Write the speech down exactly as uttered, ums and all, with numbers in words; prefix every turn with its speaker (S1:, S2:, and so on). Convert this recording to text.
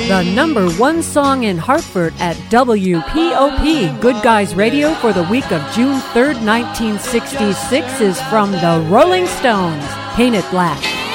S1: The number one song in Hartford at W P O P Good Guys Radio for the week of June third, nineteen sixty-six is from the Rolling Stones, Paint It Black.